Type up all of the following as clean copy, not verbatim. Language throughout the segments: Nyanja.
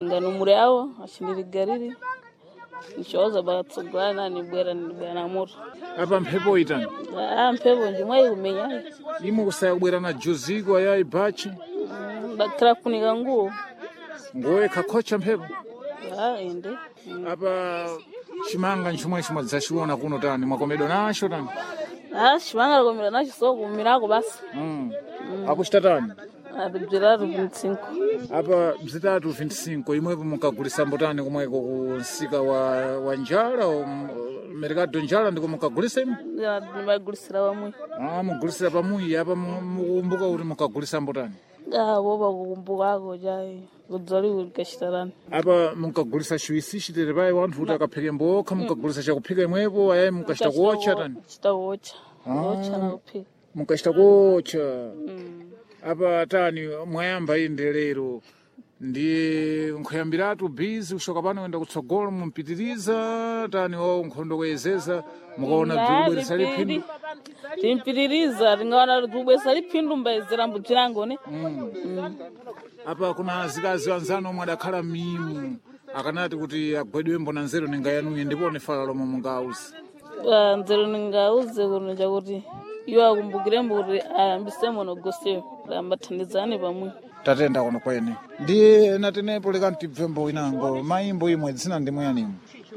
ngano muriawo ashindirigariri nishoza batsogwana ni bwana moto apa mphepo itani mphepo ndimwe kumenya imo kusaya kubwera na juziko ayayi bachi bakira kunika nguo ngowe kakhocha mphepo ende apa chimanga nchomwe chimadzashiona kuno tani mwakomedwa nacho tani chimanga lakomera nacho sokumirako basi akuchita tani bzitatu 25 apa bzitatu 25 imwepo mukagulisa mbotani komweko kunsika wa njala merikado njala ndiko mukagulisa imwe nimagulisira wamwe mugulisira pamuyi apa mukumbuka kuti mukagulisa mbotani boba kukumbukako jai kudzali ulikashitarani apa mukagulisa chiwisi chitere pai wanthu kuti akaphike mbokha mukagulisa chakuphika imwepo ayayi mukachita kuocha tani chita kuocha na kuphika mukachita kuocha apa tani mwayamba inde lero ndi nkhoyambiratu bizi kushoka pano kuenda kutsogolo mumpitiriza tani nkhondo kuyezeza mukaona bzikubweresa liphindu timpitiriza tingaona bzikubweresa liphindu mbayezera mbubzirangone apa kuna azikazi anzano omwe adakhala mimu akanati kuti agwedwe mbona nzeru ningayanuye ndipone fala lomwe mungauze nzeru ningauze kuno chakuti iwo akumbukirembo kuti ayambise monogosewo ambathandizane pamwe tatenda kono kwene ndiye natenepo leka ntibvembo inango mayimbo imwe dzina ndimwe yanimwe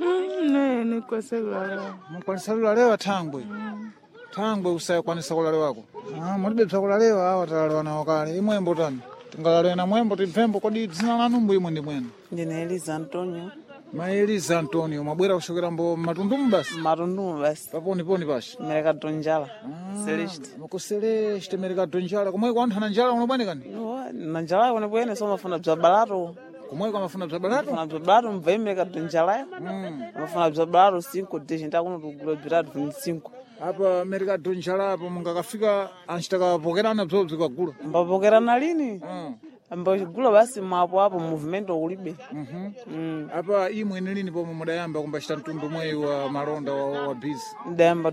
mukwanisa kulalewa thangwe usayakwanisa kulalewako mulibe bzakulalewa awa talalewa nawo kale imwembo tani tingalalewa na mwembo tibvembo kodi dzina lanumbo imwe ndimwene ndine Eliza Antonio Eliza Antonio mwabwera kushokera mbo matundumu basi paponi pashi merikado njala Celeste muko Celeste merikado njala komweko anthu ana njala unobwanekani na njala unobwene so mafuna bza balato komweko amafuna bza balato mvayi merikado njala amafuna bza balato 5 dish ndakuno tugula bziratu 25 apa merikado njala apo mungakafika anchitaka pokerana bzobzi kwagula mbapokerana lini ambagula basi mwapo movement ulibe apa imwe nilini pomwe mudayamba kumbachita mtundu mweyi wa malonda wa busy ndayamba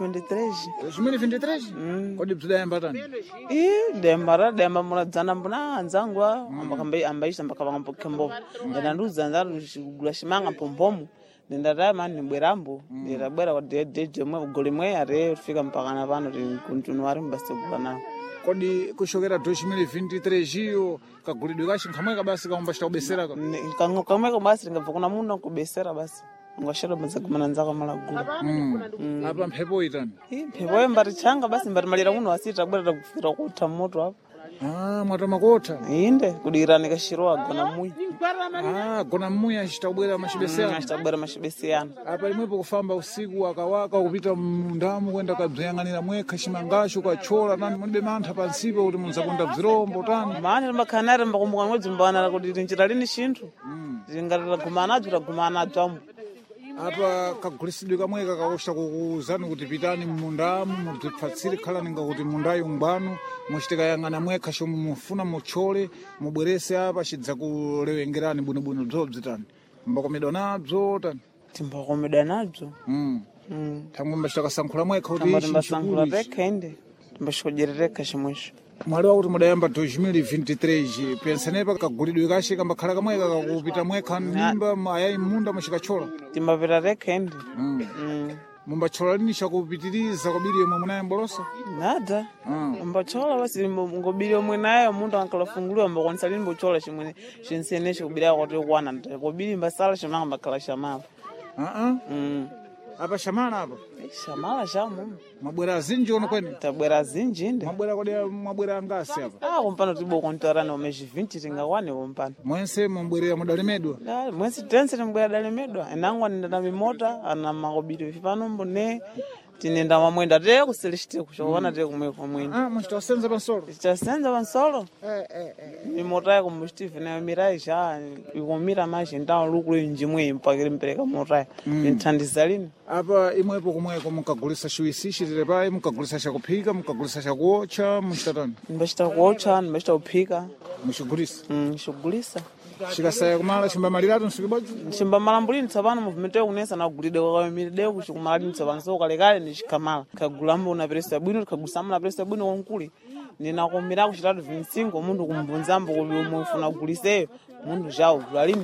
2023 kodi bzidayamba tani ndayamba muladzana mbona anzangu ambaisha mbakapangampokembo ndanduza nzatu chigula chimanga pompomo ndatama nibwerambo ndabwera kwa deje mwe ugole mwe ate fika mpaka na pano tinkuntunwari mbasegula nawo kodi kushokera 2023 iyo kagulidwe kashi nkhamweka basi kaumbachita kubesera kamweka basi ngabva kuna mundu kubesera basi ngashero mazagumana nzaka malagula apa mphepo itani mphepo yembati changa basi mbati malira muno asita bwera kufira kutha moto hapo mwatama kotha inde kudirani kashiro agona muyi gona muyi achitabwera mashibesiyana apa imwepo kufamba usiku akawaka kupita mundamu kwenda kabzayang'anira mwekha chimangacho kachola tani mulibe mantha pansipo kuti munzakonda bzirombo tani mani limakhanari mbakumbuka mwedzi mbana kuti tinchita lini chinthu tingatagumanadzo tagumanadzo amu apa kagulisidwe kamweka kakosta kukuzani kuti pitani mmundamu mubzipfatsire khalani ngakuti mundayo ngwanu muchitika yang'ana mwekha chomwe mufuna muchole mubwerese apa chidza kulewengerani bwinobwino bzobzi tani mbakomedwa nabzo tani timbakomedwa nabzo thangwe mbachita kasankhula mwekha kuti timbasankhula tekha inde timbachikodyerereka chimwecho mwali wakuti mudayamba 2023 pensenepa kagulidwe kashi kambakhala kamweka kakupita mwekha nimba ayayi munda muchikachola timbapita tekha inde mumbachola lini chakupitiriza kobiri yomwe munayambolosa nada mbachola basi ngobiri yomwe nayo mundu ankalafunguliwa mbakwanisa lini mbochola chimwene chinsenecho kubiri yako kuti kwana kobiri mbasala chimanga mbakhala shamala apa shamala apa shamala shamu mabwera azinji ono kwene tabwera azinji inde mabwera angasi apa kumpano tibo kontorana umeji 20 tingakwane kumpano mwense mubwerera mudalemedwa mwense tense timbwera dalemedwa enangwa ndina mimota ana makobiri vipano mbone tinenda mamwenda te kuselishite kushokona te kumweko mwenda muchitasenza pansolo mimota yako muchitivi nayo mirai sha ikomira maji ndawo lukulu njimwe mpakire mpereka mota nthandiza lini apa imwepo kumweko mukagulisa chiwisi chitire pai mukagulisa chakuphika mukagulisa chakuocha muchitatani mbachita kuocha mbachita kuphika muchigulisa chikasaya kumala chimbamaliratu nsikibodzi chimbamalambulini tsapano movimento yokunesa nagulide kwakamirideo kuchikumalani tsapano so kalekale nichikamala kagulambo unaperesa bwino kagusambo unaperesa bwino konkuli ninakomera kuchitatu 25 mundu kumbunzambo kuti umwe ufuna kuguliseyo mundu jawo lwalini